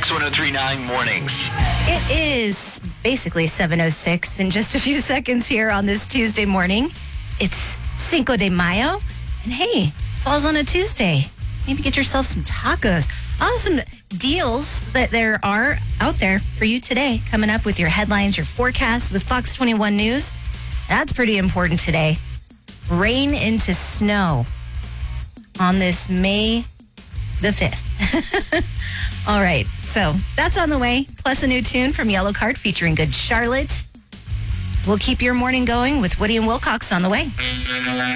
Kicks 103.9 mornings. It is basically 7:06 in just a few seconds here on this Tuesday morning. It's Cinco de Mayo. And hey, falls on a Tuesday. Maybe get yourself some tacos. Awesome deals that there are out there for you today. Coming up with your headlines, your forecast with Fox 21 News. That's pretty important today. Rain into snow on this May the 5th. All right, so that's on the way. Plus a new tune from Yellow Card featuring Good Charlotte. We'll keep your morning going with Woody and Wilcox on the way.